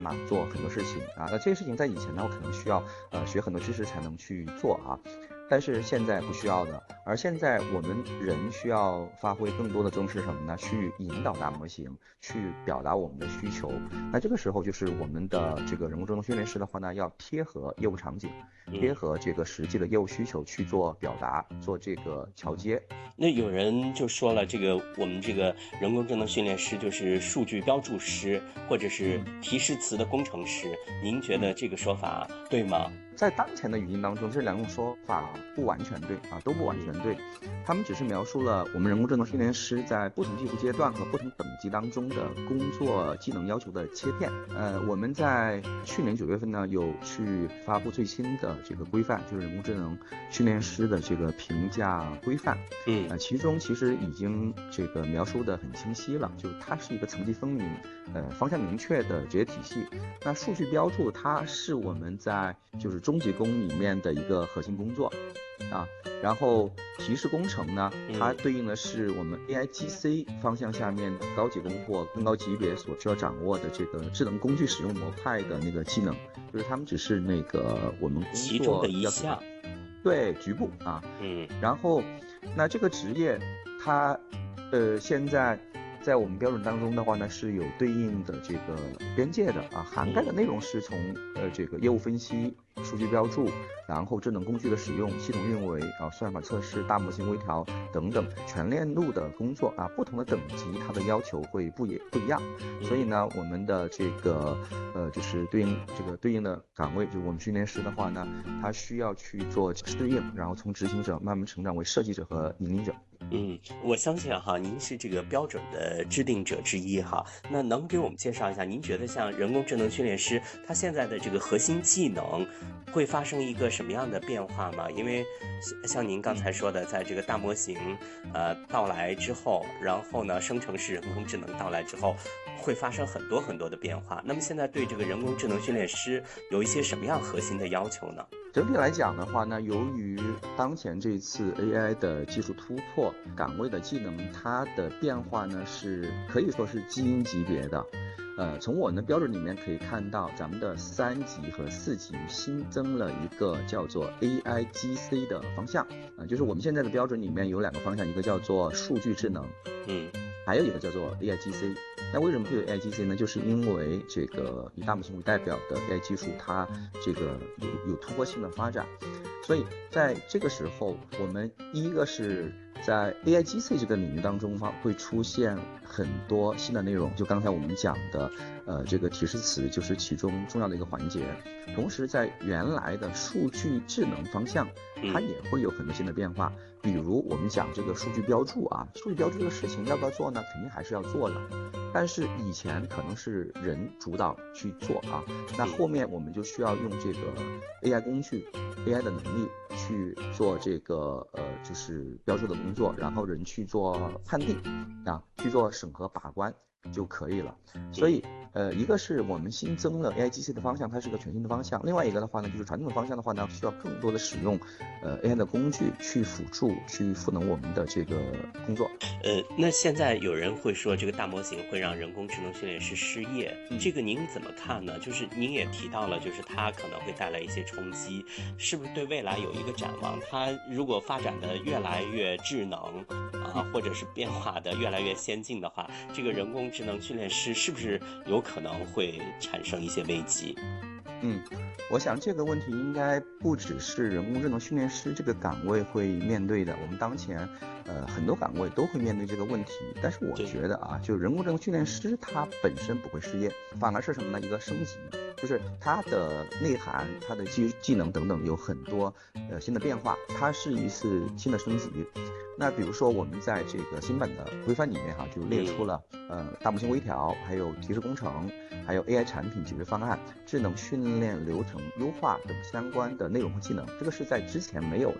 嘛，做很多事情啊。那这些事情在以前呢，我可能需要学很多知识才能去做啊。但是现在不需要的，而现在我们人需要发挥更多的重视什么呢？去引导大模型，去表达我们的需求。那这个时候就是我们的这个人工智能训练师的话呢，要贴合业务场景，贴合这个实际的业务需求去做表达，做这个桥接。 那有人就说了，我们这个人工智能训练师就是数据标注师，或者是提示词的工程师，您觉得这个说法对吗？ 在当前的语境当中，这两种说法不完全对啊，都不完全对。他们只是描述了我们人工智能训练师在不同技术阶段和不同等级当中的工作技能要求的切片。我们在去年9月份呢，有去发布最新的这个规范，就是人工智能训练师的这个评价规范。其中其实已经这个描述的很清晰了，就它是一个层级分明、方向明确的职业体系。那数据标注它是我们在就是中级工里面的一个核心工作啊，然后提示工程呢，它对应的是我们 AIGC 方向下面的高级工或更高级别所需要掌握的这个智能工具使用模块的那个技能，就是他们只是那个我们工作其中的一项， 对，局部啊，然后那这个职业它现在在我们标准当中的话呢，是有对应的这个边界的啊，涵盖的内容是从这个业务分析、数据标注，然后智能工具的使用、系统运维啊、算法测试、大模型微调等等全链路的工作啊，不同的等级它的要求会不一样，所以呢，我们的这个就是对应的岗位，就我们训练师的话呢，他需要去做适应，然后从执行者慢慢成长为设计者和引领者。 我相信哈，您是这个标准的制定者之一哈。那能给我们介绍一下，您觉得像人工智能训练师，他现在的这个核心技能会发生一个什么样的变化吗？因为像您刚才说的，在这个大模型到来之后，然后呢，生成式人工智能到来之后，会发生很多很多的变化。那么现在对这个人工智能训练师有一些什么样核心的要求呢？ 整体来讲的话呢，由于当前这次 AI 的技术突破，岗位的技能它的变化呢是可以说是基因级别的。从我们的标准里面可以看到，咱们的3级和4级新增了一个叫做 AIGC 的方向，就是我们现在的标准里面有2个方向，一个叫做数据智能，还有一个叫做 AIGC。那为什么会有 AIGC 呢？就是因为这个以大模型为代表的 AI 技术，它这个有突破性的发展，所以在这个时候，我们一个是在 AIGC 这个领域当中会出现很多新的内容，就刚才我们讲的这个提示词就是其中重要的一个环节。同时在原来的数据智能方向，它也会有很多新的变化。比如我们讲这个数据标注啊，数据标注这个事情要不要做呢？肯定还是要做的，但是以前可能是人主导去做啊，那后面我们就需要用这个 AI 工具、AI 的能力去做这个就是标注的工作，然后人去做判定啊，去做审核把关就可以了。所以一个是我们新增了 AIGC 的方向，它是个全新的方向。另外一个的话呢，就是传统的方向的话呢，需要更多的使用AI 的工具去辅助、去赋能我们的这个工作。 那现在有人会说这个大模型会让人工智能训练师失业，这个您怎么看呢？就是您也提到了，就是它可能会带来一些冲击，是不是对未来有一个展望？它如果发展的越来越智能啊，或者是变化的越来越先进的话，这个人工智能训练师是不是有可能会产生一些危机？ 我想这个问题应该不只是人工智能训练师这个岗位会面对的，我们当前很多岗位都会面对这个问题。但是我觉得啊，就人工智能训练师他本身不会失业，反而是什么呢？一个升级，就是它的内涵、它的技能等等有很多新的变化，它是一次新的升级。那比如说我们在这个新版的规范里面就列出了大模型微调，还有提示工程，还有 AI 产品解决方案、智能训练流程优化等相关的内容和技能，这个是在之前没有的。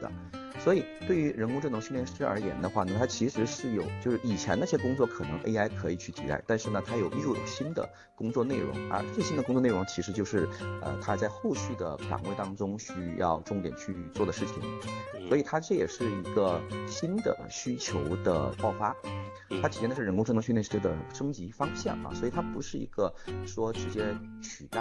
所以对于人工智能训练师而言的话呢，它其实是有，就是以前那些工作可能 AI 可以去替代，但是呢，它又有新的工作内容，而这新的工作内容其实就是它在后续的岗位当中需要重点去做的事情，所以它这也是一个新的需求的爆发。它体现的是人工智能训练师的升级方向啊，所以它不是一个说直接取代